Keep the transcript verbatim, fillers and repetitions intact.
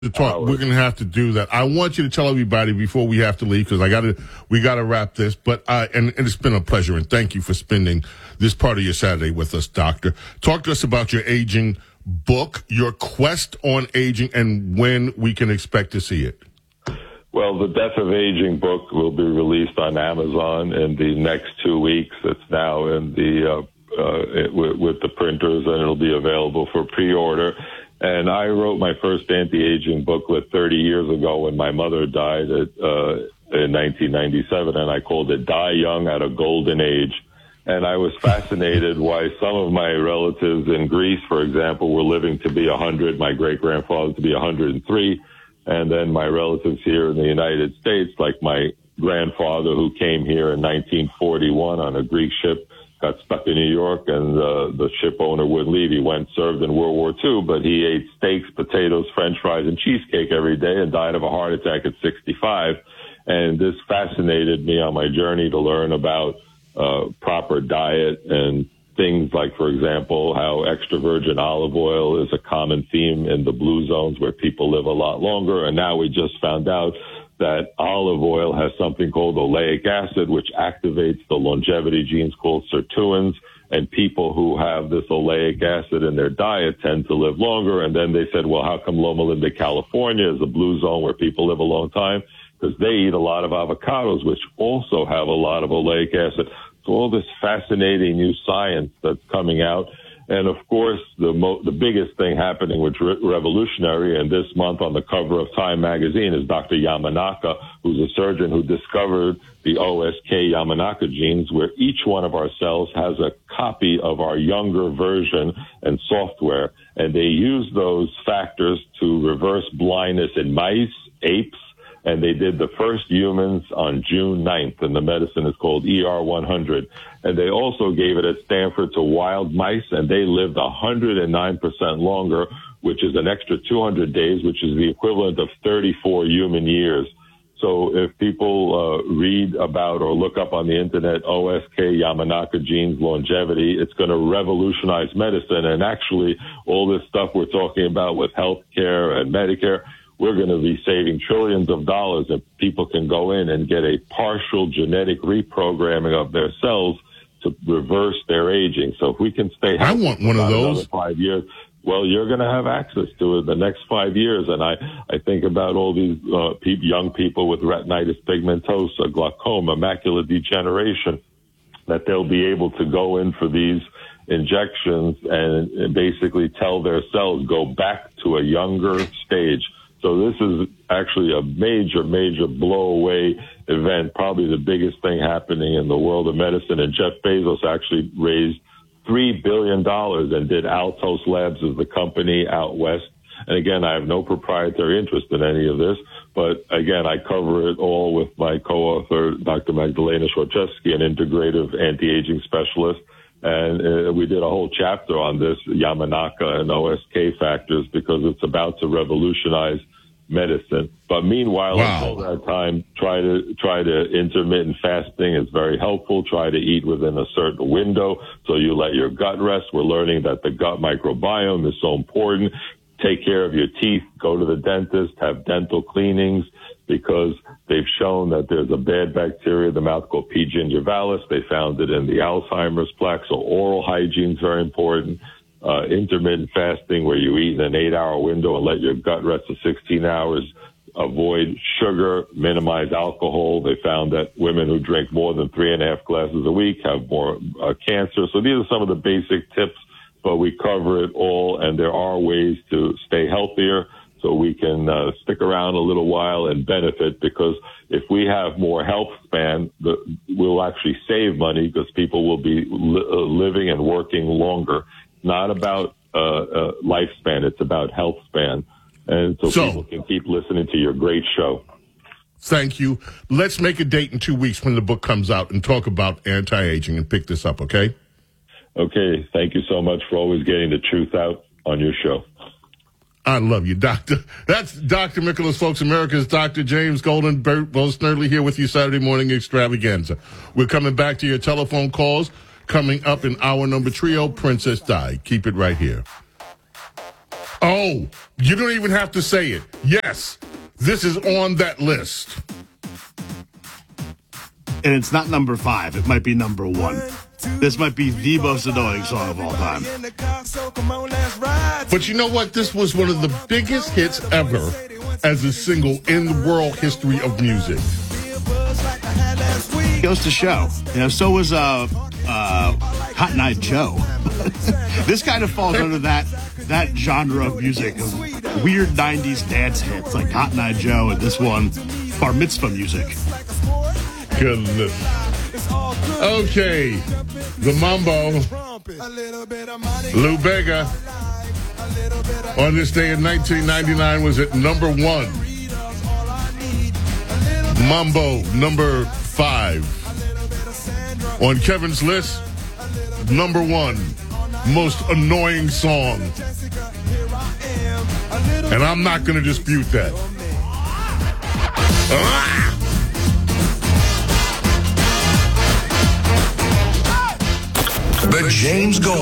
to talk. We're going to have to do that. I want you to tell everybody before we have to leave, because I got to, we got to wrap this. But uh, and, and it's been a pleasure, and thank you for spending this part of your Saturday with us, Doctor. Talk to us about your aging book, your quest on aging, and when we can expect to see it. Well, the Death of Aging book will be released on Amazon in the next two weeks. It's now in the uh, uh, it, with, with the printers, and it'll be available for pre-order. And I wrote my first anti-aging booklet thirty years ago when my mother died at, uh, in nineteen ninety-seven, and I called it Die Young at a Golden Age. And I was fascinated why some of my relatives in Greece, for example, were living to be one hundred, my great-grandfather to be one hundred three, and then my relatives here in the United States, like my grandfather who came here in nineteen forty-one on a Greek ship, got stuck in New York, and uh, the ship owner wouldn't leave. He went, served in World War Two, but he ate steaks, potatoes, French fries, and cheesecake every day and died of a heart attack at sixty-five. And this fascinated me on my journey to learn about uh, proper diet and things like, for example, how extra virgin olive oil is a common theme in the blue zones where people live a lot longer. And now we just found out that olive oil has something called oleic acid, which activates the longevity genes called sirtuins, and people who have this oleic acid in their diet tend to live longer. And then they said, well, how come Loma Linda, California is a blue zone where people live a long time? Because they eat a lot of avocados, which also have a lot of oleic acid. So all this fascinating new science that's coming out. And, of course, the mo- the biggest thing happening, which re- revolutionary, and this month on the cover of Time magazine is Doctor Yamanaka, who's a surgeon who discovered the O S K Yamanaka genes, where each one of our cells has a copy of our younger version and software. And they use those factors to reverse blindness in mice, apes, and they did the first humans on June ninth, and the medicine is called E R one hundred. And they also gave it at Stanford to wild mice, and they lived one hundred nine percent longer, which is an extra two hundred days, which is the equivalent of thirty-four human years. So if people uh, read about or look up on the internet O S K Yamanaka genes longevity, it's going to revolutionize medicine. And actually, all this stuff we're talking about with healthcare and Medicare, we're going to be saving trillions of dollars if people can go in and get a partial genetic reprogramming of their cells to reverse their aging. So if we can stay healthy, I want one of those. Five years, well, you're going to have access to it the next five years. And I, I think about all these uh, pe- young people with retinitis pigmentosa, glaucoma, macular degeneration, that they'll be able to go in for these injections and basically tell their cells, go back to a younger stage. So this is actually a major, major blow-away event, probably the biggest thing happening in the world of medicine. And Jeff Bezos actually raised three billion dollars and did Altos Labs as the company out west. And again, I have no proprietary interest in any of this. But again, I cover it all with my co-author, Doctor Magdalena Schwarczewski, an integrative anti-aging specialist. And uh, we did a whole chapter on this, Yamanaka and O S K factors, because it's about to revolutionize medicine. But meanwhile, wow. until that time, try to try to intermittent fasting is very helpful. Try to eat within a certain window so you let your gut rest. We're learning that the gut microbiome is so important. Take care of your teeth. Go to the dentist. Have dental cleanings, because they've shown that there's a bad bacteria in the mouth called P. gingivalis. They found it in the Alzheimer's plaque. So oral hygiene is very important. Uh, intermittent fasting, where you eat in an eight-hour window and let your gut rest for sixteen hours. Avoid sugar, minimize alcohol. They found that women who drink more than three and a half glasses a week have more uh, cancer. So these are some of the basic tips, but we cover it all, and there are ways to stay healthier so we can uh, stick around a little while and benefit, because if we have more health span, the, we'll actually save money because people will be li- uh, living and working longer. Not about uh, uh, lifespan. It's about health span. And so, so people can keep listening to your great show. Thank you. Let's make a date in two weeks when the book comes out and talk about anti-aging and pick this up, okay? Okay. Thank you so much for always getting the truth out on your show. I love you, Doctor. That's Doctor Nicholas Folks, America's Doctor James Golden. Bert Snerdley here with you Saturday morning extravaganza. We're coming back to your telephone calls. Coming up in hour number trio, Princess Di. Keep it right here. Oh, you don't even have to say it. Yes, this is on that list. And it's not number five. It might be number one. This might be the most annoying song of all time. But you know what? This was one of the biggest hits ever as a single in the world history of music. Goes to show. You know, so was uh, uh, Cotton Eye Joe. This kind of falls under that that genre of music, of weird nineties dance hits like Cotton Eye Joe and this one, Bar Mitzvah music. Goodness. Okay, the Mambo, Lou Bega, on this day in nineteen ninety-nine was at number one. Mambo, number five. On Kevin's list, number one, most annoying song. And I'm not going to dispute that. Ah! The James Gold